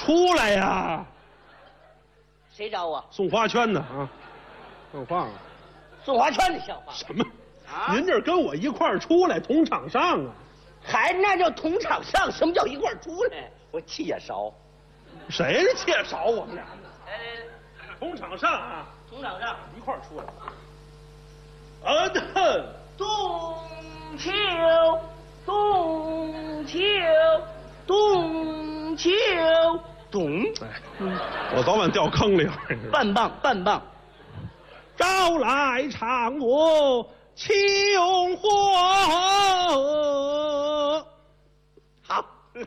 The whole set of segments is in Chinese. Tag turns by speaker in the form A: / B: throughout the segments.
A: 出来呀！
B: 谁找我？
A: 送花圈的啊，像话吗？
B: 送花圈的像话
A: 什么？
B: 啊
A: 您这跟我一块儿出来，同场上啊？
B: 还那叫同场上？什么叫一块儿出来？我气也勺。
A: 谁是切勺我们俩？
B: 来，
A: 同场上啊，
B: 同场上。
A: 一块儿出来。哼，
B: 冬秋，冬秋，冬秋，冬。
A: 哎，我早晚掉坑里了。
B: 半棒，半棒。
A: 招来嫦娥求婚。
B: 好。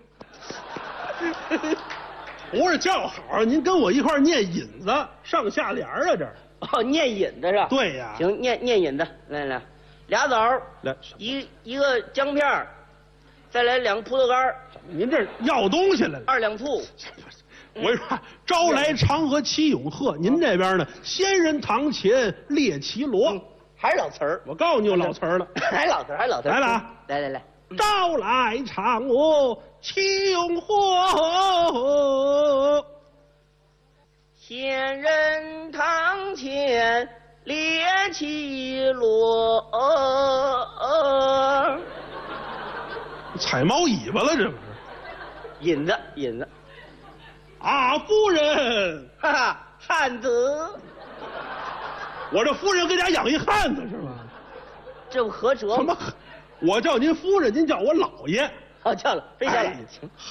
A: 不是叫好，您跟我一块儿念引子，上下联啊，这儿。
B: 哦，念引子是吧？
A: 对呀。
B: 行，念引子，来，俩枣儿，
A: 来，
B: 一个姜片儿，再来2个葡萄干儿
A: 您这要东西来了。
B: ，2两醋。
A: 我跟你说，招来嫦娥七咏鹤，您这边呢，仙人堂前列绮罗，
B: 还是老词儿。
A: 我告诉你有老词儿了，
B: 还老词儿，还老词儿。
A: 来了啊！
B: 来，
A: 招来嫦娥七咏鹤，
B: 仙人堂前列绮罗。
A: 踩猫尾巴了，这不是？
B: 引子。
A: 啊，夫人，
B: 哈哈，汉子，
A: 我这夫人跟家养一汉子是吗？
B: 这不合辙吗？
A: 什么？我叫您夫人，您叫我老爷。
B: 好，叫了，非叫了。
A: 哎